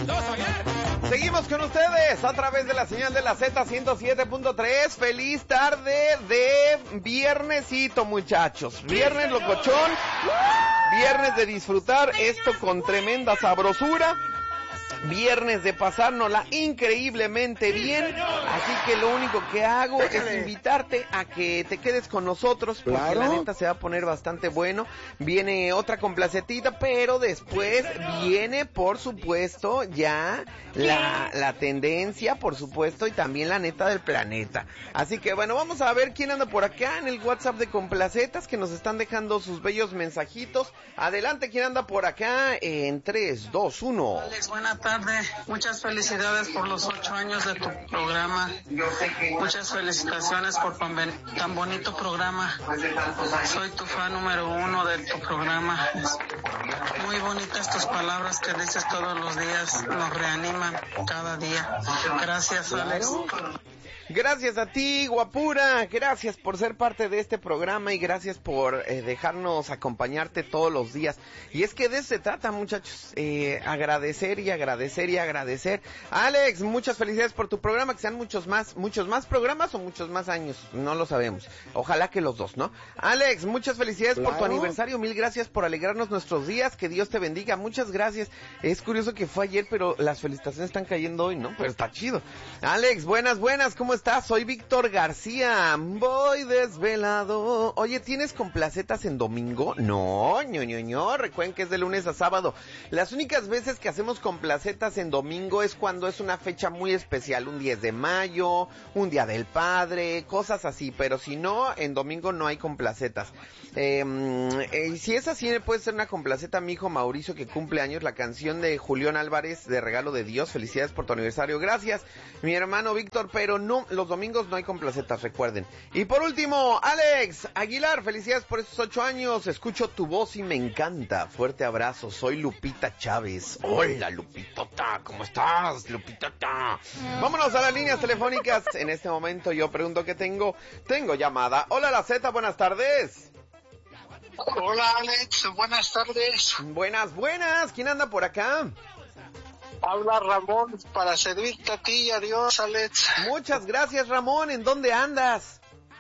Seguimos con ustedes a través de la señal de la Z107.3. Feliz tarde de viernesito, muchachos. Viernes locochón, viernes de disfrutar esto con tremenda sabrosura. Viernes de pasárnosla increíblemente bien, así que lo único que hago es invitarte a que te quedes con nosotros, porque la neta se va a poner bastante bueno. Viene otra complacetita, pero después viene, por supuesto, ya la tendencia, por supuesto, y también la neta del planeta. Así que bueno, vamos a ver quién anda por acá en el WhatsApp de Complacetas, que nos están dejando sus bellos mensajitos. Adelante, ¿quién anda por acá? En 3, 2, 1. Alex, buena tarde. Muchas felicidades por los 8 años de tu programa. Muchas felicitaciones por tan bonito programa. Soy tu fan número 1 de tu programa. Muy bonitas tus palabras que dices todos los días. Nos reaniman cada día. Gracias, Alex. Gracias a ti, guapura, gracias por ser parte de este programa y gracias por dejarnos acompañarte todos los días. Y es que de eso se trata, muchachos, agradecer y agradecer y agradecer. Alex, muchas felicidades por tu programa, que sean muchos más programas o muchos más años, no lo sabemos. Ojalá que los dos, ¿no? Alex, muchas felicidades por tu aniversario, mil gracias por alegrarnos nuestros días, que Dios te bendiga, muchas gracias. Es curioso que fue ayer, pero las felicitaciones están cayendo hoy, ¿no? Pero está chido. Alex, buenas, ¿cómo estás? Soy Víctor García, voy desvelado. Oye, ¿tienes complacetas en domingo? No, recuerden que es de lunes a sábado. Las únicas veces que hacemos complacetas en domingo es cuando es una fecha muy especial, un 10 de mayo, un día del padre, cosas así, pero si no, en domingo no hay complacetas. Si es así, puede ser una complaceta a mi hijo Mauricio, que cumple años, la canción de Julián Álvarez de Regalo de Dios. Felicidades por tu aniversario, gracias mi hermano Víctor, pero no, los domingos no hay complacetas, recuerden. Y por último, Alex Aguilar, felicidades por estos 8 años, escucho tu voz y me encanta, fuerte abrazo, soy Lupita Chávez. Hola Lupitota, ¿cómo estás, Lupitota? Vámonos a las líneas telefónicas. En este momento yo pregunto que tengo llamada. Hola la Z, buenas tardes. Hola Alex, buenas tardes. Buenas, ¿quién anda por acá? Habla Ramón para servirte a ti y a Dios, Alex. Muchas gracias, Ramón, ¿en dónde andas?